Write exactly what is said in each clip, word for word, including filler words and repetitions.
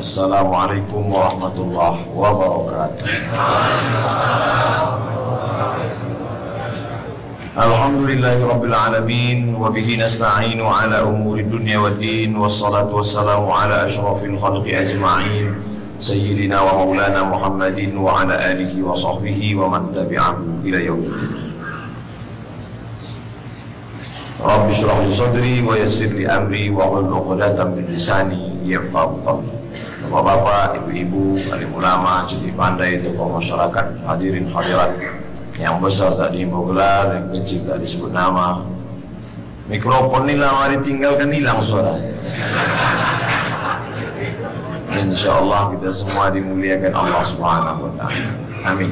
Assalamualaikum warahmatullahi wabarakatuh. Alhamdulillahi rabbil alamin wa bihi nasta'inu ala umuri dunya waddin, wassalatu wassalamu ala asyrafil khalqi ajma'in sayyidina wa maulana Muhammadin wa ala alihi wa sahbihi wa man tabi'ahu ila yaumiddin. Rabbi shrah li sadri wa yassir li amri wa hlul 'uqdatam min lisani yafqahu qawli. Bapak-bapak, ibu-ibu, alim ulama, citi pandai, tokoh masyarakat, hadirin hadirat yang besar tak diimbau gelar, yang kecil tak disebut nama. Mikrofon ini lama ditinggalkan hilang suara. Insyaallah kita semua dimuliakan Allah Subhanahu wa taala. Amin.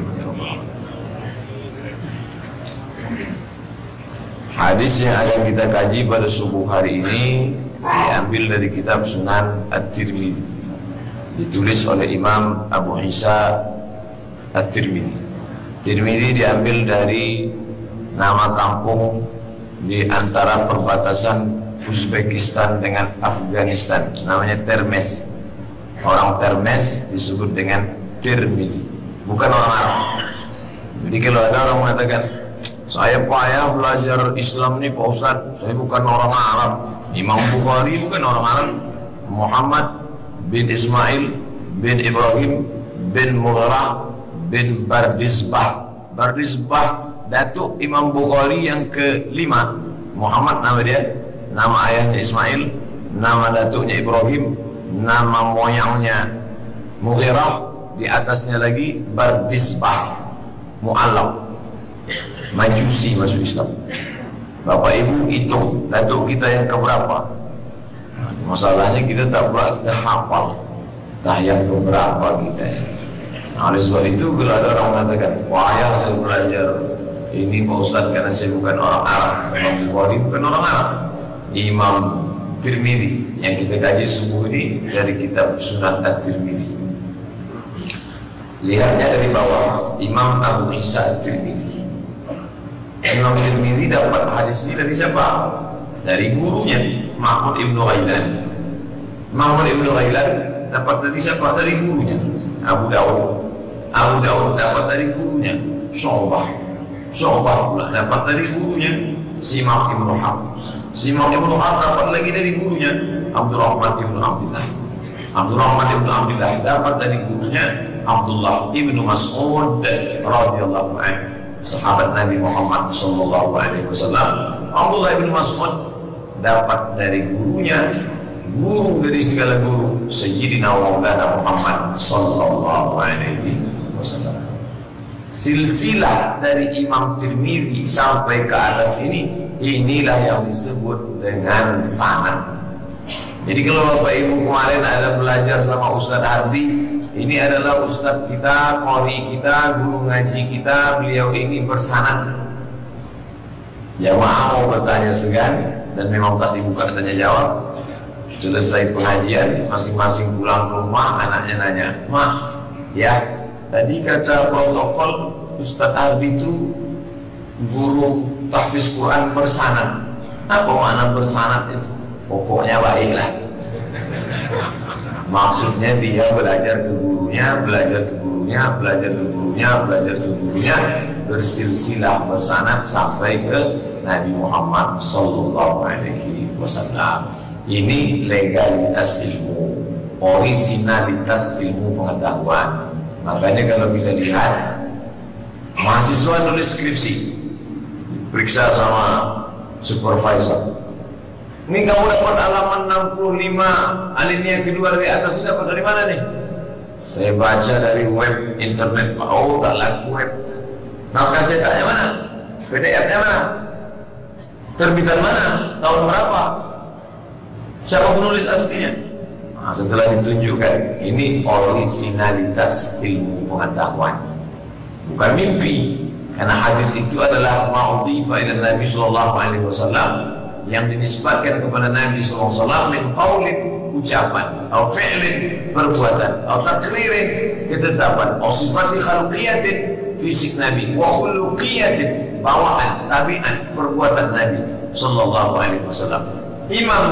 Hadis yang akan kita kaji pada subuh hari ini diambil dari kitab Sunan At-Tirmidzi, ditulis oleh Imam Abu Isa At-Tirmidzi. Tirmidzi diambil dari nama kampung di antara perbatasan Uzbekistan dengan Afghanistan, namanya Termez. Orang Termez disebut dengan Tirmidzi, bukan orang Arab. Jadi kalau ada orang mengatakan, saya payah belajar Islam nih Pak Ustaz, saya bukan orang Arab. Imam Bukhari bukan orang Arab. Muhammad bin Ismail bin Ibrahim bin Mughirah bin Bardizbah. Bardizbah datuk Imam Bukhari yang kelima. Muhammad nama dia, nama ayahnya Ismail, nama datuknya Ibrahim, nama moyangnya Mughirah, di atasnya lagi Bardizbah, mu'allam, Majusi masuk Islam. Bapak ibu hitung datuk kita yang keberapa. Masalahnya kita tak pernah kita hafal dah yang keberapa kita. Nah, oleh sebab itu kalau ada orang mengatakan, wah saya belajar ini Pak Ustaz karena saya bukan orang Arab. Imam Bukhari bukan orang Arab. Imam Tirmidzi yang kita kaji subuh ini dari kitab Sunan At-Tirmidzi. Lihatnya dari bawah, Imam Abu Isa At-Tirmidzi. Imam Tirmidzi dapat hadis ini dari siapa? Dari gurunya, Mahmud Ibnu Ghailan. Mahmud Ibnu Ghailan dapat dari siapa? Dari gurunya, Abu Dawud. Abu Dawud dapat dari gurunya, Syu'bah. Syu'bah pula dapat dari gurunya, Simak Ibnu Harb. Simak Ibnu Harb dapat lagi dari gurunya, Abdurrahman Ibnu Abdullah. Abdurrahman Ibnu Abdullah dapat dari gurunya, Abdullah Ibnu Mas'ud radhiyallahu anhu, sahabat Nabi Muhammad sallallahu alaihi wasallam. Abdullah bin Mas'ud dapat dari gurunya, guru dari segala guru, Sayyidina Maulana Muhammad sallallahu alaihi wasallam. Silsilah dari Imam Tirmidzi sampai ke atas ini, inilah yang disebut dengan sanad. Jadi kalau Bapak Ibu kemarin ada belajar sama Ustaz Ardi, ini adalah Ustaz kita, qori kita, guru ngaji kita, beliau ini bersanad. Jamaah mau bertanya segan dan memang tak dibuka tanya jawab. Selesai pengajian, masing-masing pulang ke rumah, anaknya nanya, "Mah, ya, tadi kata protokol Ustaz Ardi itu guru tahfiz Quran bersanad. Apa makna bersanad itu?" Pokoknya baiklah. Maksudnya dia belajar ke gurunya, belajar ke gurunya, belajar ke gurunya, belajar ke gurunya, bersilsilah bersanad sampai ke Nabi Muhammad sallallahu alaihi wasallam. Ini legalitas ilmu, originalitas ilmu pengetahuan. Makanya kalau kita lihat mahasiswa nulis skripsi, periksa sama supervisor. Ini kamu dapat halaman enam puluh lima alinea kedua dari atas, ini dapat dari mana nih? Saya baca dari web internet. Oh, tak laku web. Naskah cetaknya mana? P D F-nya mana? Terbitan mana? Tahun berapa? Siapa penulis aslinya? Nah, setelah ditunjukkan, ini originalitas ilmu pengetahuan, bukan mimpi. Karena hadis itu adalah ma'udhifa ila Nabi sallallahu alaihi wasallam, yang dinisbatkan kepada Nabi sallallahu alaihi wasallam min qaulin, ucapan, atau fi'lin, perbuatan, atau takririn, ketetapan, atau sifati khalqiyatin, fisik Nabi, wa khuluqiyatin, bawaan, tabiat, perbuatan Nabi sallallahu alaihi wasallam. Imam